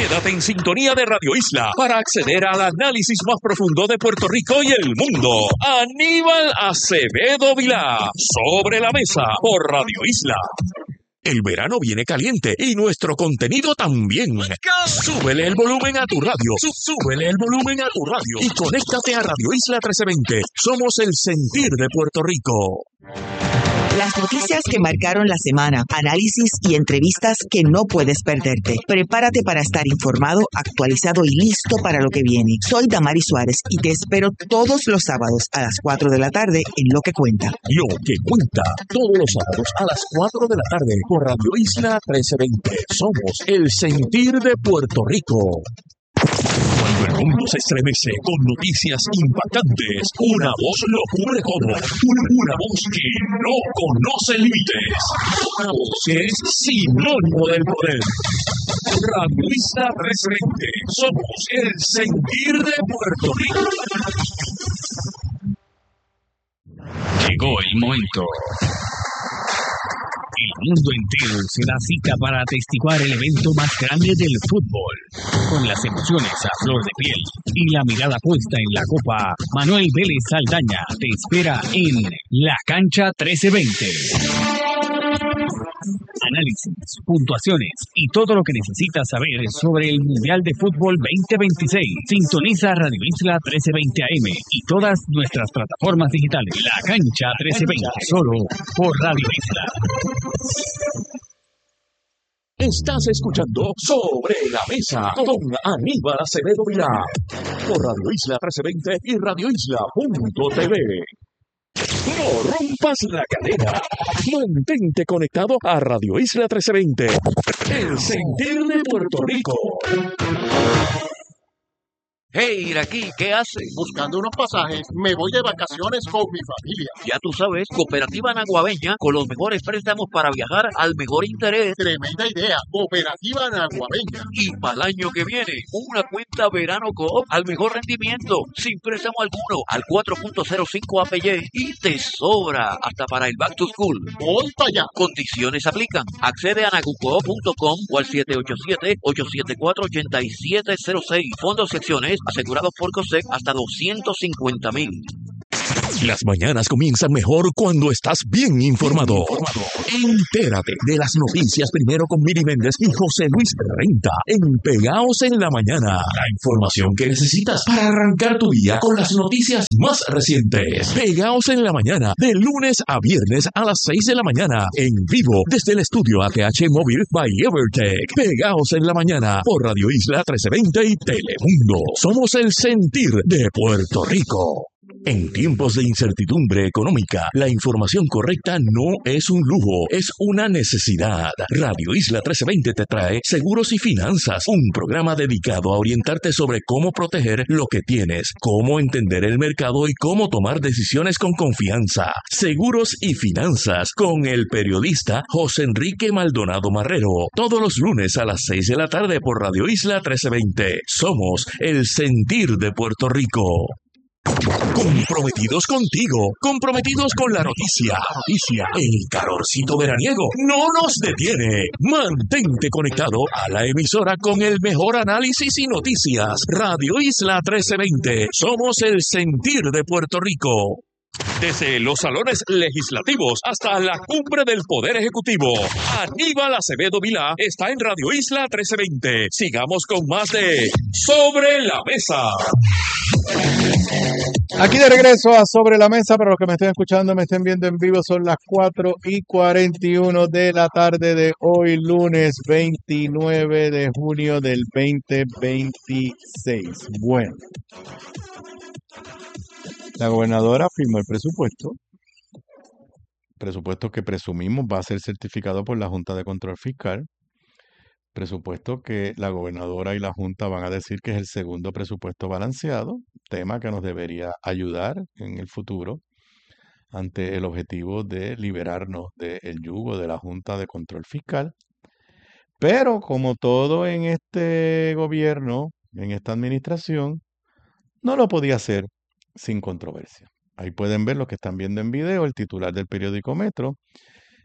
Quédate en sintonía de Radio Isla para acceder al análisis más profundo de Puerto Rico y el mundo. Aníbal Acevedo Vilá, Sobre la Mesa, por Radio Isla. El verano viene caliente y nuestro contenido también. Súbele el volumen a tu radio. Súbele el volumen a tu radio. Y conéctate a Radio Isla 1320. Somos el sentir de Puerto Rico. Las noticias que marcaron la semana, análisis y entrevistas que no puedes perderte. Prepárate para estar informado, actualizado y listo para lo que viene. Soy Damari Suárez y te espero todos los sábados a las 4 de la tarde en Lo que Cuenta. Lo que Cuenta, todos los sábados a las 4 de la tarde por Radio Isla 1320. Somos el sentir de Puerto Rico. Cuando el mundo se estremece con noticias impactantes, una voz lo cubre todo. Una voz que no conoce límites. Una voz que es sinónimo del poder. Radio Isla 1320. Somos el sentir de Puerto Rico. Llegó el momento. El mundo entero se da cita para atestiguar el evento más grande del fútbol. Con las emociones a flor de piel y la mirada puesta en la copa, Manuel Vélez Saldaña te espera en La Cancha 1320. Análisis, puntuaciones y todo lo que necesitas saber sobre el Mundial de Fútbol 2026. Sintoniza Radio Isla 1320 AM y todas nuestras plataformas digitales. La Cancha 1320, solo por Radio Isla. Estás escuchando Sobre la Mesa con Aníbal Acevedo Vilá por Radio Isla 1320 y radioisla.tv. No rompas la cadena. Mantente conectado a Radio Isla 1320. El sentir de Puerto Rico. Hey, Iraquí, ¿qué haces? Buscando unos pasajes, me voy de vacaciones con mi familia. Ya tú sabes, Cooperativa Naguabeña, con los mejores préstamos para viajar al mejor interés. Tremenda idea, Cooperativa Naguabeña. Y para el año que viene, una cuenta Verano Coop al mejor rendimiento, sin préstamo alguno, al 4.05 APY y te sobra hasta para el Back to School. Voy para allá. Condiciones aplican. Accede a nagucoop.com o al 787-874-8706. Fondos secciones asegurados por COSEC hasta $250,000. Las mañanas comienzan mejor cuando estás bien informado. Entérate de las noticias primero con Miri Méndez y José Luis Renta en Pegaos en la Mañana. La información que necesitas para arrancar tu día con las noticias más recientes. Pegaos en la Mañana, de lunes a viernes a las 6 de la mañana. En vivo desde el estudio ATH Móvil by Evertech. Pegaos en la Mañana por Radio Isla 1320 y Telemundo. Somos el sentir de Puerto Rico. En tiempos de incertidumbre económica, la información correcta no es un lujo, es una necesidad. Radio Isla 1320 te trae Seguros y Finanzas, un programa dedicado a orientarte sobre cómo proteger lo que tienes, cómo entender el mercado y cómo tomar decisiones con confianza. Seguros y Finanzas con el periodista José Enrique Maldonado Marrero, todos los lunes a las 6 de la tarde por Radio Isla 1320. Somos el sentir de Puerto Rico. Comprometidos contigo, comprometidos con la noticia. El calorcito veraniego no nos detiene. Mantente conectado a la emisora con el mejor análisis y noticias. Radio Isla 1320. Somos el sentir de Puerto Rico. Desde los salones legislativos hasta la cumbre del Poder Ejecutivo, Aníbal Acevedo Vilá está en Radio Isla 1320. Sigamos con más de Sobre la Mesa. Aquí de regreso a Sobre la Mesa. Para los que me estén escuchando, me estén viendo en vivo, son las 4:41 de la tarde de hoy, lunes 29 de junio del 2026. Bueno, la gobernadora firmó el presupuesto que presumimos va a ser certificado por la Junta de Control Fiscal, presupuesto que la gobernadora y la Junta van a decir que es el segundo presupuesto balanceado, tema que nos debería ayudar en el futuro ante el objetivo de liberarnos del yugo de la Junta de Control Fiscal. Pero como todo en este gobierno, en esta administración, no lo podía hacer sin controversia. Ahí pueden ver lo que están viendo en video, el titular del periódico Metro,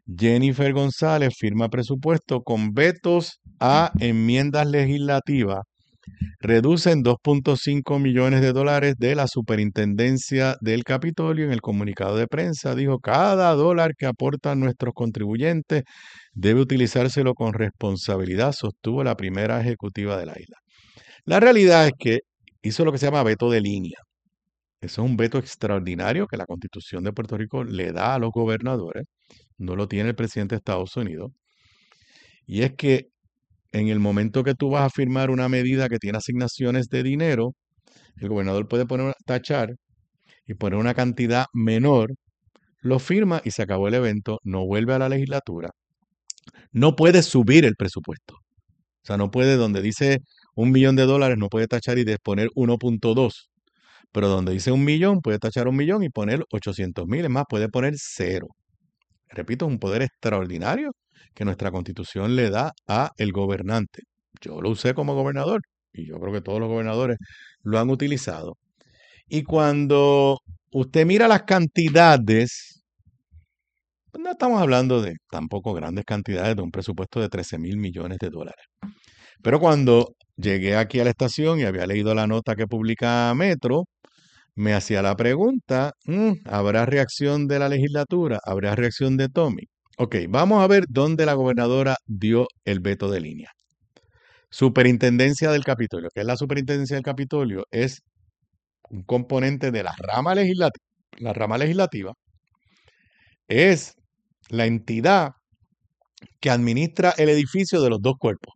Jennifer González firma presupuesto con vetos a enmiendas legislativas. Reducen $2.5 millones de la superintendencia del Capitolio. En el comunicado de prensa dijo, cada dólar que aportan nuestros contribuyentes debe utilizárselo con responsabilidad, sostuvo la primera ejecutiva de la isla. La realidad es que hizo lo que se llama veto de línea. Eso es un veto extraordinario que la Constitución de Puerto Rico le da a los gobernadores. No lo tiene el presidente de Estados Unidos. Y es que en el momento que tú vas a firmar una medida que tiene asignaciones de dinero, el gobernador puede tachar y poner una cantidad menor, lo firma y se acabó el evento, no vuelve a la legislatura. No puede subir el presupuesto. O sea, no puede, donde dice $1 millón, no puede tachar y poner 1.2. Pero donde dice 1 millón, puede tachar 1 millón y poner 800,000. Es más, puede poner 0. Repito, es un poder extraordinario que nuestra Constitución le da a el gobernante. Yo lo usé como gobernador y yo creo que todos los gobernadores lo han utilizado. Y cuando usted mira las cantidades, no estamos hablando de tampoco grandes cantidades de un presupuesto de $13,000 millones. Pero cuando llegué aquí a la estación y había leído la nota que publica Metro, me hacía la pregunta, ¿habrá reacción de la legislatura? ¿Habrá reacción de Tommy? Ok, vamos a ver dónde la gobernadora dio el veto de línea. Superintendencia del Capitolio. ¿Qué es la Superintendencia del Capitolio? Es un componente de la rama legislativa. La rama legislativa es la entidad que administra el edificio de los dos cuerpos.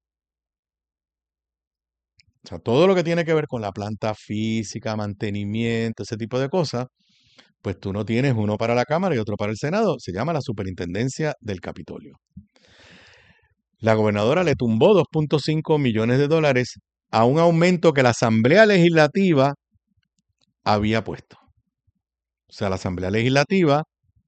O sea, todo lo que tiene que ver con la planta física, mantenimiento, ese tipo de cosas, pues tú no tienes uno para la Cámara y otro para el Senado. Se llama la Superintendencia del Capitolio. La gobernadora le tumbó $2.5 millones a un aumento que la Asamblea Legislativa había puesto. O sea, la Asamblea Legislativa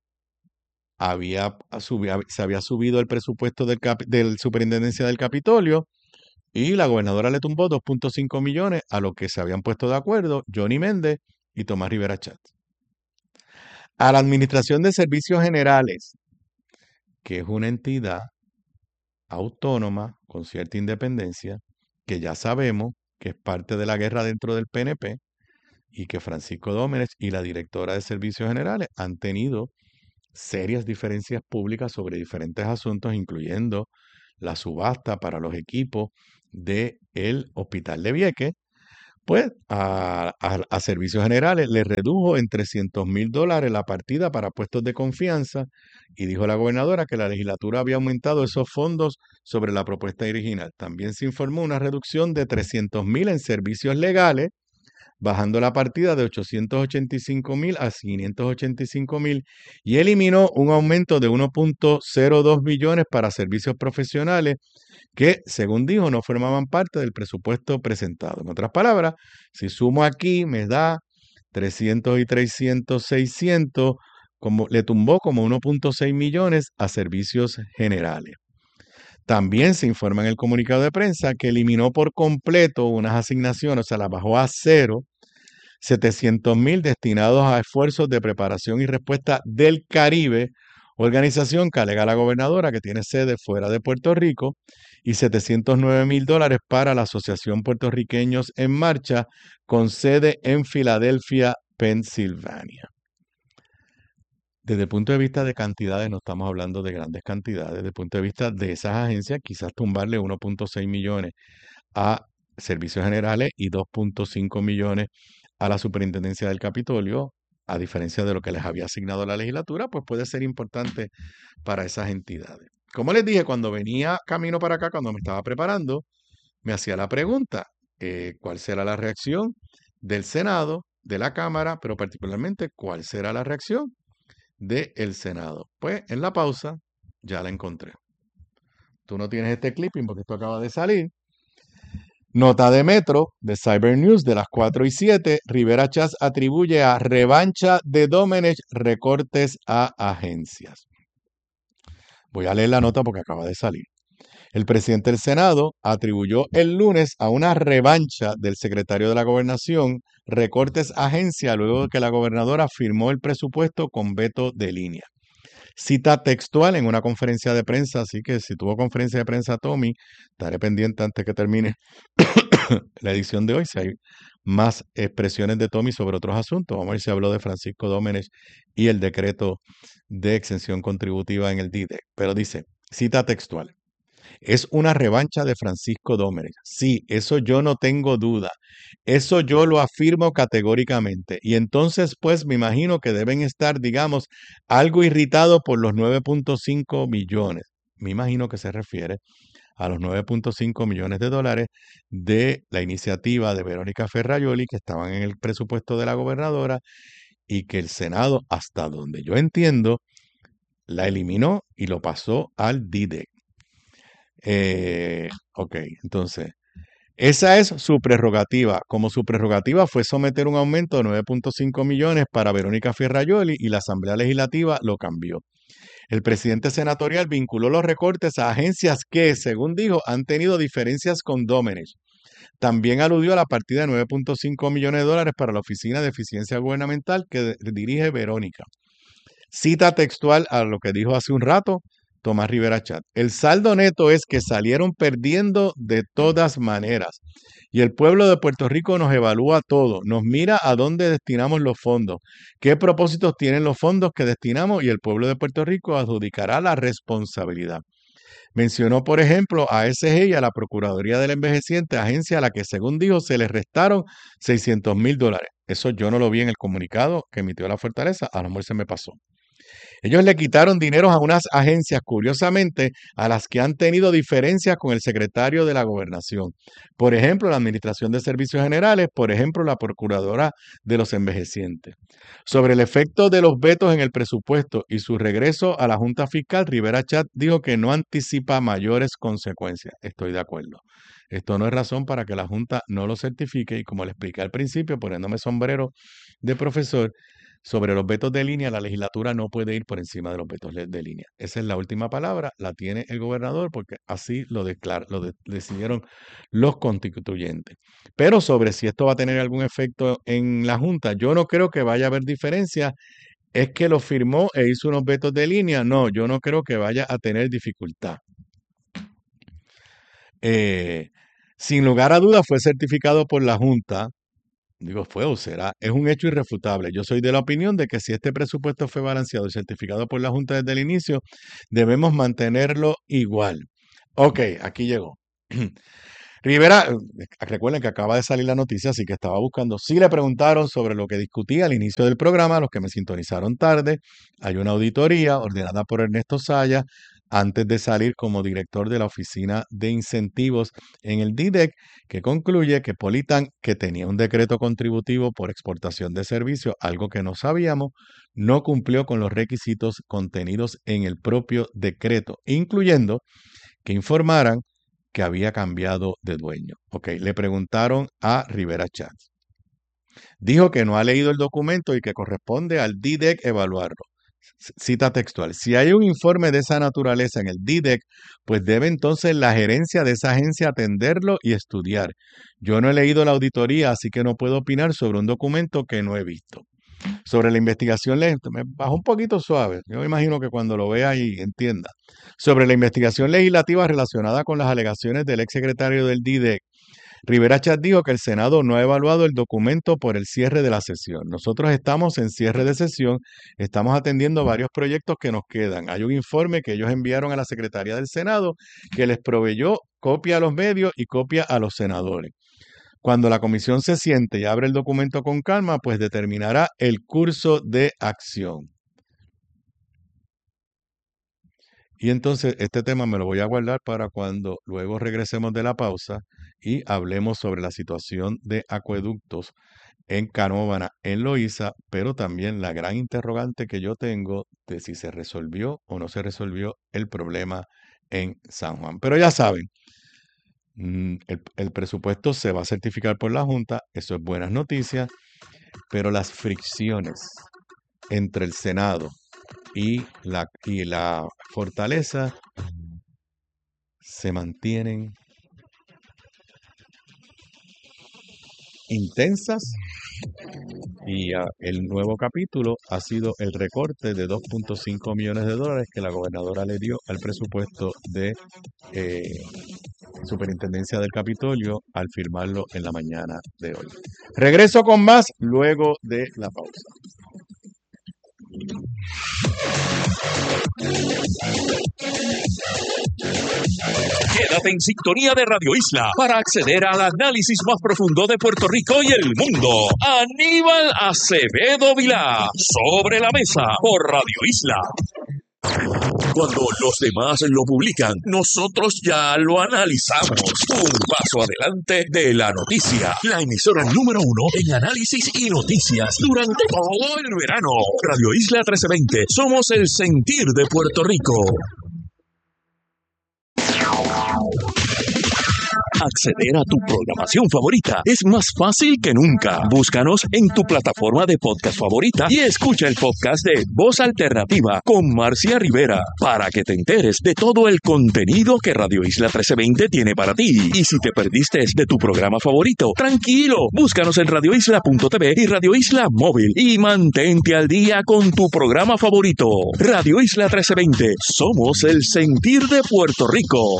se había subido el presupuesto del Superintendencia del Capitolio y la gobernadora le tumbó 2.5 millones a lo que se habían puesto de acuerdo Johnny Méndez y Tomás Rivera Chatz. A la Administración de Servicios Generales, que es una entidad autónoma con cierta independencia, que ya sabemos que es parte de la guerra dentro del PNP y que Francisco Dómenech y la directora de Servicios Generales han tenido serias diferencias públicas sobre diferentes asuntos, incluyendo la subasta para los equipos del Hospital de Vieques, pues a Servicios Generales le redujo en $300,000 la partida para puestos de confianza y dijo la gobernadora que la legislatura había aumentado esos fondos sobre la propuesta original. También se informó una reducción de $300,000 en servicios legales, bajando la partida de $885,000 a $585,000 y eliminó un aumento de $1.02 millones para servicios profesionales que, según dijo, no formaban parte del presupuesto presentado. En otras palabras, si sumo aquí, me da 300 y 300, 600, le tumbó como 1.6 millones a servicios generales. También se informa en el comunicado de prensa que eliminó por completo unas asignaciones, o sea, las bajó a 0, $700,000 destinados a esfuerzos de preparación y respuesta del Caribe, organización que alega la gobernadora que tiene sede fuera de Puerto Rico, y $709,000 para la Asociación Puertorriqueños en Marcha, con sede en Filadelfia, Pensilvania. Desde el punto de vista de cantidades, no estamos hablando de grandes cantidades. Desde el punto de vista de esas agencias, quizás tumbarle 1.6 millones a Servicios Generales y 2.5 millones a la Superintendencia del Capitolio, a diferencia de lo que les había asignado la legislatura, pues puede ser importante para esas entidades. Como les dije, cuando venía camino para acá, cuando me estaba preparando, me hacía la pregunta, ¿cuál será la reacción del Senado, de la Cámara, pero particularmente cuál será la reacción del Senado? Pues en la pausa ya la encontré. Tú no tienes este clipping porque esto acaba de salir. Nota de Metro, de Cyber News, de las 4:07, Rivera Chatz atribuye a revancha de Dómenech recortes a agencias. Voy a leer la nota porque acaba de salir. El presidente del Senado atribuyó el lunes a una revancha del secretario de la Gobernación recortes a agencia luego de que la gobernadora firmó el presupuesto con veto de línea. Cita textual en una conferencia de prensa, así que si tuvo conferencia de prensa Tommy, estaré pendiente antes que termine la edición de hoy, si hay más expresiones de Tommy sobre otros asuntos. Vamos a ver si habló de Francisco Dómenech y el decreto de exención contributiva en el DIDEC. Pero dice, cita textual, es una revancha de Francisco Dómenech. Sí, eso yo no tengo duda. Eso yo lo afirmo categóricamente. Y entonces, pues, me imagino que deben estar, digamos, algo irritados por los 9.5 millones. Me imagino que se refiere a los 9.5 millones de dólares de la iniciativa de Verónica Ferrajoli, que estaban en el presupuesto de la gobernadora y que el Senado, hasta donde yo entiendo, la eliminó y lo pasó al DIDEC. Ok, entonces, esa es su prerrogativa. Como su prerrogativa fue someter un aumento de 9.5 millones para Verónica Ferrajoli y la Asamblea Legislativa lo cambió. El presidente senatorial vinculó los recortes a agencias que, según dijo, han tenido diferencias con Dómenech. También aludió a la partida de 9.5 millones de dólares para la Oficina de Eficiencia Gubernamental que dirige Verónica. Cita textual a lo que dijo hace un rato Tomás Rivera Chat. El saldo neto es que salieron perdiendo de todas maneras. Y el pueblo de Puerto Rico nos evalúa todo, nos mira a dónde destinamos los fondos, qué propósitos tienen los fondos que destinamos y el pueblo de Puerto Rico adjudicará la responsabilidad. Mencionó, por ejemplo, a SG y a la Procuraduría del Envejeciente, agencia a la que, según dijo, se les restaron $600,000. Eso yo no lo vi en el comunicado que emitió la Fortaleza, a lo mejor se me pasó. Ellos le quitaron dinero a unas agencias, curiosamente, a las que han tenido diferencias con el secretario de la Gobernación. Por ejemplo, la Administración de Servicios Generales, por ejemplo, la Procuradora de los Envejecientes. Sobre el efecto de los vetos en el presupuesto y su regreso a la Junta Fiscal, Rivera Chat dijo que no anticipa mayores consecuencias. Estoy de acuerdo. Esto no es razón para que la Junta no lo certifique y como le expliqué al principio, poniéndome sombrero de profesor, sobre los vetos de línea, la legislatura no puede ir por encima de los vetos de línea. Esa es la última palabra, la tiene el gobernador porque así lo decidieron los constituyentes. Pero sobre si esto va a tener algún efecto en la Junta, yo no creo que vaya a haber diferencia. ¿Es que lo firmó e hizo unos vetos de línea? No, yo no creo que vaya a tener dificultad. Sin lugar a dudas fue certificado por la Junta. Digo, fue o será, es un hecho irrefutable. Yo soy de la opinión de que si este presupuesto fue balanceado y certificado por la Junta desde el inicio, debemos mantenerlo igual. Ok, aquí llegó. Rivera, recuerden que acaba de salir la noticia, así que estaba buscando. Sí le preguntaron sobre lo que discutía al inicio del programa, los que me sintonizaron tarde. Hay una auditoría ordenada por Ernesto Saya antes de salir como director de la Oficina de Incentivos en el DIDEC, que concluye que Politan, que tenía un decreto contributivo por exportación de servicios, algo que no sabíamos, no cumplió con los requisitos contenidos en el propio decreto, incluyendo que informaran que había cambiado de dueño. Ok, le preguntaron a Rivera Chat. Dijo que no ha leído el documento y que corresponde al DIDEC evaluarlo. Cita textual. Si hay un informe de esa naturaleza en el DIDEC, pues debe entonces la gerencia de esa agencia atenderlo y estudiar. Yo no he leído la auditoría, así que no puedo opinar sobre un documento que no he visto. Sobre la investigación, me bajó un poquito suave. Yo me imagino que cuando lo vea y entienda. Sobre la investigación legislativa relacionada con las alegaciones del exsecretario del DIDEC, Rivera Chat dijo que el Senado no ha evaluado el documento por el cierre de la sesión. Nosotros estamos en cierre de sesión, estamos atendiendo varios proyectos que nos quedan. Hay un informe que ellos enviaron a la Secretaría del Senado que les proveyó copia a los medios y copia a los senadores. Cuando la comisión se siente y abre el documento con calma, pues determinará el curso de acción. Y entonces este tema me lo voy a guardar para cuando luego regresemos de la pausa y hablemos sobre la situación de acueductos en Canóvana, en Loíza, pero también la gran interrogante que yo tengo de si se resolvió o no se resolvió el problema en San Juan. Pero ya saben, el presupuesto se va a certificar por la Junta, eso es buenas noticias, pero las fricciones entre el Senado y la Fortaleza se mantienen intensas y el nuevo capítulo ha sido el recorte de $2.5 millones que la gobernadora le dio al presupuesto de Superintendencia del Capitolio al firmarlo en la mañana de hoy. Regreso con más luego de la pausa. Quédate en sintonía de Radio Isla para acceder al análisis más profundo de Puerto Rico y el mundo. Aníbal Acevedo Vilá, Sobre la Mesa por Radio Isla. Cuando los demás lo publican, nosotros ya lo analizamos. Un paso adelante de la noticia. La emisora número 1 en análisis y noticias durante todo el verano. Radio Isla 1320. Somos el sentir de Puerto Rico. Acceder a tu programación favorita es más fácil que nunca. Búscanos en tu plataforma de podcast favorita y escucha el podcast de Voz Alternativa con Marcia Rivera para que te enteres de todo el contenido que Radio Isla 1320 tiene para ti. Y si te perdiste de tu programa favorito, tranquilo, búscanos en radioisla.tv y Radio Isla Móvil y mantente al día con tu programa favorito. Radio Isla 1320, somos el sentir de Puerto Rico.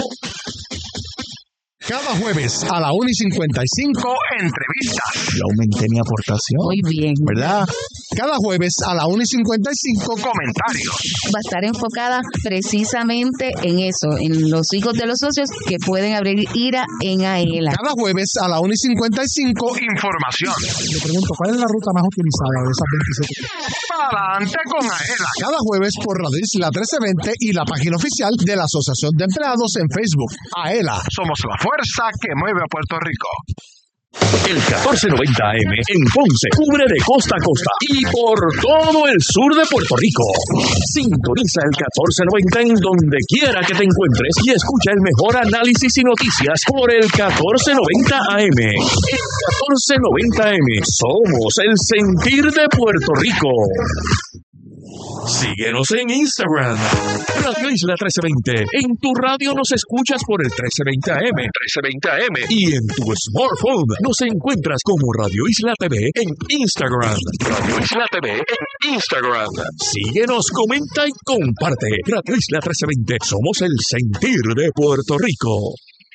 Cada jueves a la 1:55, entrevistas. Yo aumenté mi aportación. Muy bien. ¿Verdad? Cada jueves a la 1:55, comentarios. Va a estar enfocada precisamente en eso, en los hijos de los socios que pueden abrir IRA en AELA. Cada jueves a la 1:55, información. Le pregunto, ¿cuál es la ruta más utilizada de esas 27? Adelante con AELA. Cada jueves por Radio Isla 1320 y la página oficial de la Asociación de Empleados en Facebook. AELA, somos la fuerza que mueve a Puerto Rico. El 1490 AM en Ponce cubre de costa a costa y por todo el sur de Puerto Rico. Sintoniza el 1490 en donde quiera que te encuentres y escucha el mejor análisis y noticias por el 1490 AM. El 1490 AM, somos el sentir de Puerto Rico. Síguenos en Instagram, Radio Isla 1320. En tu radio nos escuchas por el 1320 AM, y en tu smartphone nos encuentras como Radio Isla TV en Instagram. Radio Isla TV en Instagram. Síguenos, comenta y comparte. Radio Isla 1320. Somos el sentir de Puerto Rico.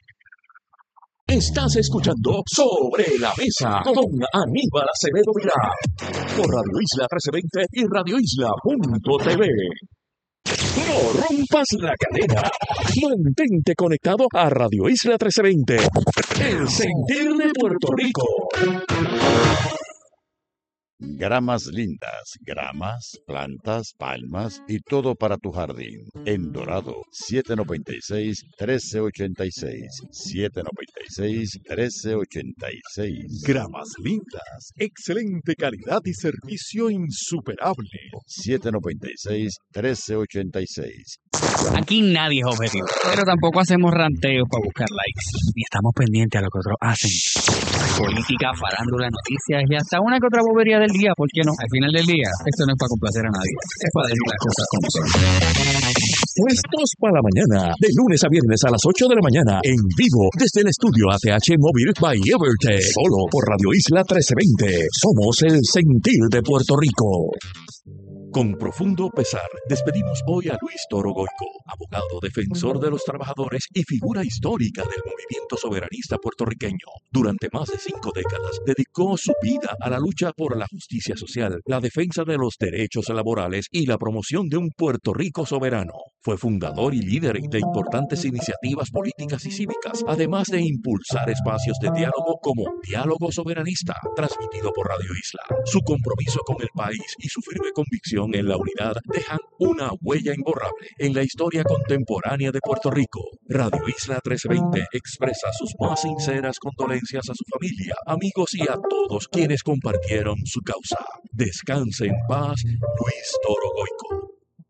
Estás escuchando Sobre la Mesa con Aníbal Acevedo Vilá por Radio Isla 1320 y radioisla.tv. No rompas la cadena. Mantente conectado a Radio Isla 1320. El sentir de Puerto Rico. Gramas lindas, gramas, plantas, palmas y todo para tu jardín. En Dorado, 796-1386. 796-1386. Gramas lindas, excelente calidad y servicio insuperable. 796-1386. Aquí nadie es objetivo, pero tampoco hacemos ranteos para buscar likes. Y estamos pendientes a lo que otros hacen. Política, farándula, noticias y hasta una que otra bobería del día, ¿por qué no? Al final del día, esto no es para complacer a nadie, es para decir las cosas como son. Puestos para la mañana, de lunes a viernes a las 8 de la mañana, en vivo, desde el estudio ATH Móvil by Evertech, solo por Radio Isla 1320. Somos el sentir de Puerto Rico. Con profundo pesar, despedimos hoy a Luis Toro Goico, abogado defensor de los trabajadores y figura histórica del movimiento soberanista puertorriqueño. Durante más de 5 décadas, dedicó su vida a la lucha por la justicia social, la defensa de los derechos laborales y la promoción de un Puerto Rico soberano. Fue fundador y líder de importantes iniciativas políticas y cívicas, además de impulsar espacios de diálogo como Diálogo Soberanista, transmitido por Radio Isla. Su compromiso con el país y su firme convicción en la unidad dejan una huella imborrable en la historia contemporánea de Puerto Rico. Radio Isla 1320 expresa sus más sinceras condolencias a su familia, amigos y a todos quienes compartieron su causa. Descanse en paz, Luis Toro Goico.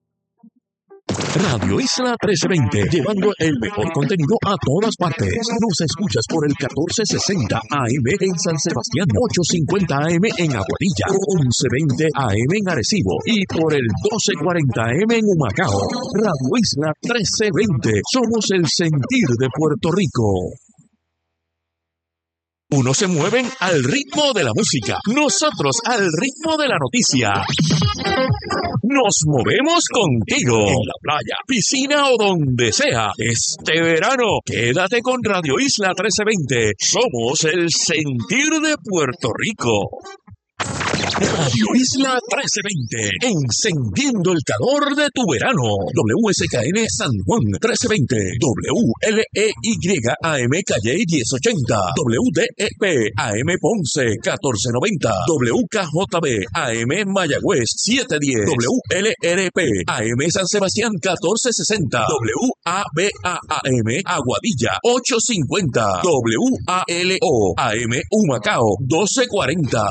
Radio Isla 1320, llevando el mejor contenido a todas partes. Nos escuchas por el 1460 AM en San Sebastián, 850 AM en Aguadilla, 1120 AM en Arecibo y por el 1240 AM en Humacao. Radio Isla 1320, somos el sentir de Puerto Rico. Unos se mueven al ritmo de la música, nosotros al ritmo de la noticia. Nos movemos contigo en la playa, piscina o donde sea. Este verano, quédate con Radio Isla 1320. Somos el sentir de Puerto Rico. Radio Isla 1320, encendiendo el calor de tu verano. WSKN San Juan 1320, WLEYAM Calle 1080, WDEP AM Ponce 1490, WKJB AM Mayagüez 710, WLRP AM San Sebastián 1460, WABAM Aguadilla 850, WALO AM Humacao 1240,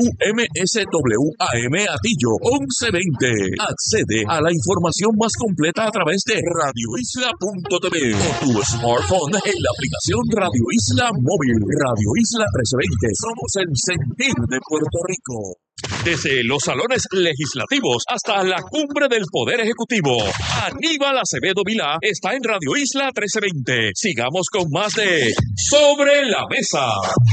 MSWAM Atillo 1120. Accede a la información más completa a través de radioisla.tv o tu smartphone en la aplicación Radio Isla Móvil. Radio Isla 1320. Somos el sentir de Puerto Rico. Desde los salones legislativos hasta la cumbre del Poder Ejecutivo, Aníbal Acevedo Vilá está en Radio Isla 1320. Sigamos con más de Sobre la Mesa.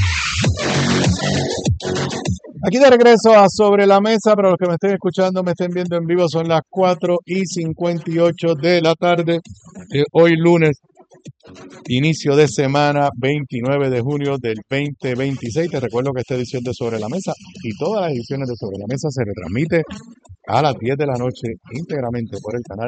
Aquí de regreso a Sobre la Mesa. Para los que me estén escuchando, me estén viendo en vivo, son las 4:58 de la tarde. Hoy lunes, inicio de semana, 29 de junio del 2026. Te recuerdo que esta edición de Sobre la Mesa y todas las ediciones de Sobre la Mesa se retransmite a las 10 de la noche íntegramente por el canal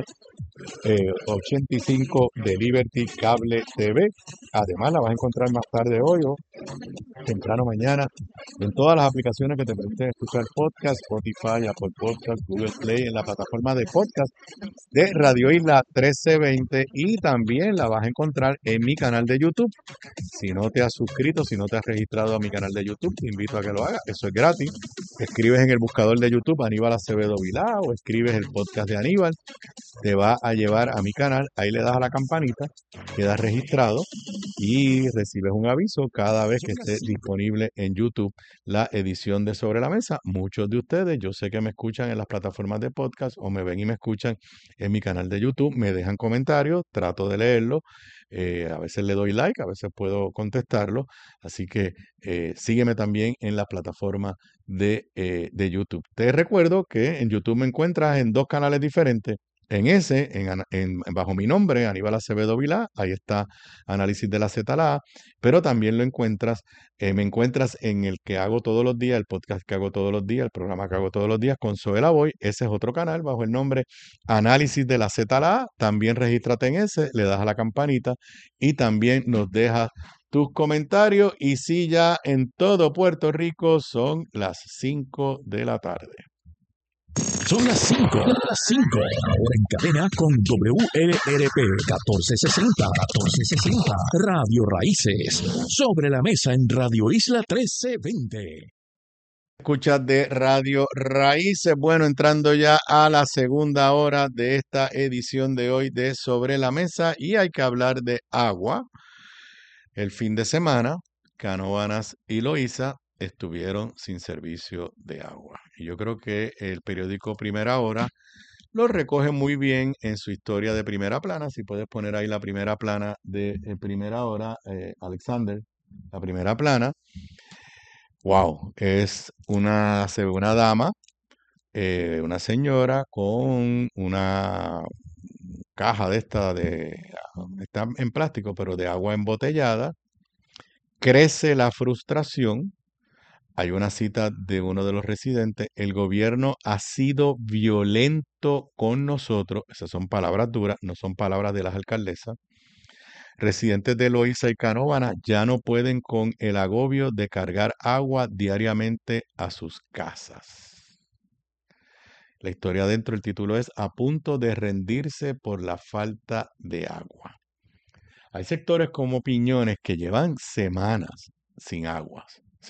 85 de Liberty Cable TV. Además, la vas a encontrar más tarde hoy o temprano mañana en todas las aplicaciones que te permiten escuchar podcast, Spotify, Apple Podcast, Google Play, en la plataforma de podcast de Radio Isla 1320, y también la vas a encontrar en mi canal de YouTube. Si no te has suscrito, si no te has registrado a mi canal de YouTube, te invito a que lo hagas. Eso es gratis. Escribes en el buscador de YouTube Aníbal Acevedo Vilá o escribes el podcast de Aníbal, te va a llevar a mi canal. Ahí le das a la campanita, quedas registrado y recibes un aviso cada vez que esté disponible en YouTube la edición de Sobre la Mesa. Muchos de ustedes, yo sé que me escuchan en las plataformas de podcast o me ven y me escuchan en mi canal de YouTube, me dejan comentarios, trato de leerlo. A veces le doy like, a veces puedo contestarlo. Así que sígueme también en la plataforma de YouTube. Te recuerdo que en YouTube me encuentras en dos canales diferentes. Bajo mi nombre, Aníbal Acevedo Vilá, ahí está Análisis de la Z, pero también me encuentras en el que hago todos los días, el podcast que hago todos los días, el programa que hago todos los días con Zoe Lavoy. Ese es otro canal bajo el nombre Análisis de la Z. También regístrate en ese, le das a la campanita y también nos dejas tus comentarios. Y sí, ya en todo Puerto Rico son las 5 de la tarde. Son las 5, ahora en cadena con WLRP 1460, Radio Raíces, Sobre la Mesa en Radio Isla 1320. Escuchas de Radio Raíces. Bueno, entrando ya a la segunda hora de esta edición de hoy de Sobre la Mesa, y hay que hablar de agua. El fin de semana, Canóvanas y Loíza estuvieron sin servicio de agua. Y yo creo que el periódico Primera Hora lo recoge muy bien en su historia de primera plana. Si puedes poner ahí la primera plana de Primera Hora, Alexander, la primera plana. Wow, es una dama, una señora con una caja de esta está en plástico, pero de agua embotellada. Crece la frustración. Hay una cita de uno de los residentes: el gobierno ha sido violento con nosotros. Esas son palabras duras, no son palabras de las alcaldesas. Residentes de Loíza y Canóvanas ya no pueden con el agobio de cargar agua diariamente a sus casas. La historia dentro del título es: a punto de rendirse por la falta de agua. Hay sectores como Piñones que llevan semanas sin agua.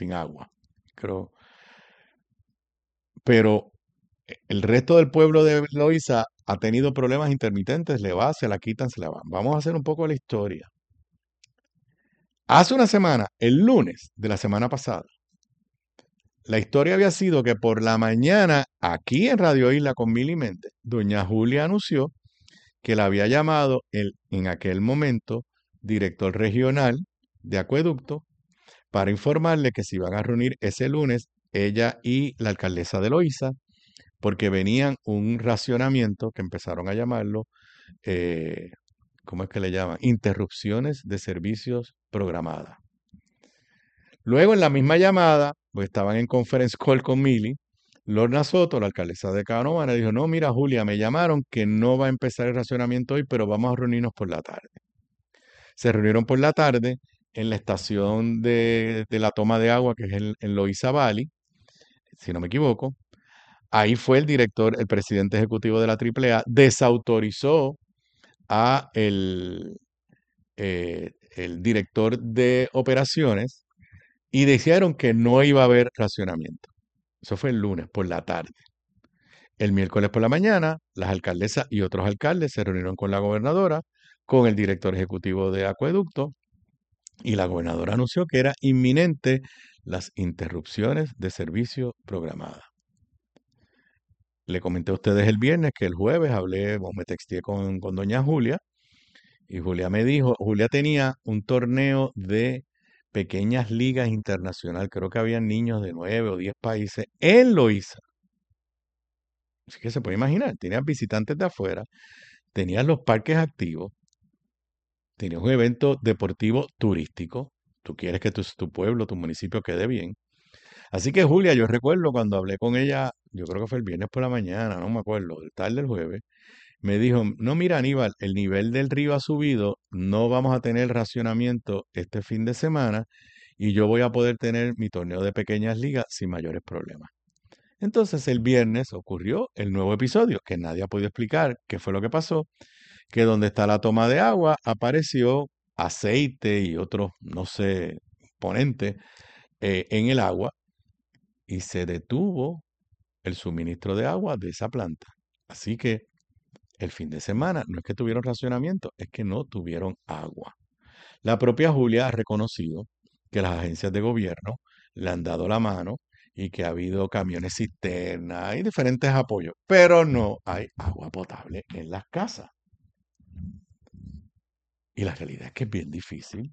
Pero el resto del pueblo de Loíza ha tenido problemas intermitentes, le va, se la quitan, se la van. Vamos a hacer un poco la historia. Hace una semana, el lunes de la semana pasada, la historia había sido que por la mañana, aquí en Radio Isla con Mili Méndez, doña Julia anunció que la había llamado en aquel momento director regional de acueducto para informarle que se iban a reunir ese lunes ella y la alcaldesa de Loíza, porque venían un racionamiento que empezaron a llamarlo, ¿cómo es que le llaman? Interrupciones de servicios programadas. Luego en la misma llamada, pues estaban en conference call con Mili, Lorna Soto, la alcaldesa de Canóvana, dijo, no, mira Julia, me llamaron que no va a empezar el racionamiento hoy, pero vamos a reunirnos por la tarde. Se reunieron por la tarde en la estación de la toma de agua, que es en Loíza Valley, si no me equivoco. Ahí fue el presidente ejecutivo de la AAA, desautorizó a el director de operaciones y dijeron que no iba a haber racionamiento. Eso fue el lunes por la tarde. El miércoles por la mañana, las alcaldesas y otros alcaldes se reunieron con la gobernadora, con el director ejecutivo de Acueducto, y la gobernadora anunció que era inminente las interrupciones de servicio programadas. Le comenté a ustedes el viernes que el jueves me texteé con doña Julia, y Julia me dijo, Julia tenía un torneo de pequeñas ligas internacional, creo que había niños de 9 o 10 países en Loíza. Así que se puede imaginar, tenías visitantes de afuera, tenías los parques activos, tenías un evento deportivo turístico, tú quieres que tu pueblo, tu municipio quede bien. Así que Julia, yo recuerdo cuando hablé con ella, yo creo que fue el viernes por la mañana, no me acuerdo, tarde del jueves, me dijo, no, mira Aníbal, el nivel del río ha subido, no vamos a tener racionamiento este fin de semana y yo voy a poder tener mi torneo de pequeñas ligas sin mayores problemas. Entonces el viernes ocurrió el nuevo episodio, que nadie ha podido explicar qué fue lo que pasó, que donde está la toma de agua apareció aceite y otros, no sé, componentes en el agua y se detuvo el suministro de agua de esa planta. Así que el fin de semana no es que tuvieron racionamiento, es que no tuvieron agua. La propia Julia ha reconocido que las agencias de gobierno le han dado la mano y que ha habido camiones cisterna y diferentes apoyos, pero no hay agua potable en las casas. Y la realidad es que es bien difícil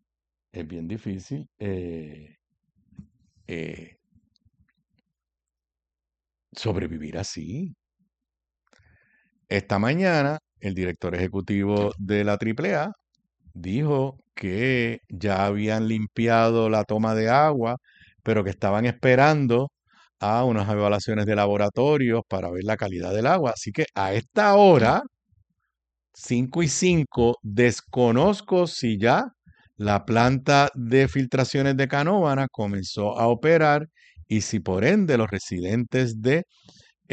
sobrevivir así. Esta mañana, el director ejecutivo de la AAA dijo que ya habían limpiado la toma de agua, pero que estaban esperando a unas evaluaciones de laboratorios para ver la calidad del agua. Así que a esta hora, 5:05, desconozco si ya la planta de filtraciones de Canóvana comenzó a operar y si por ende los residentes de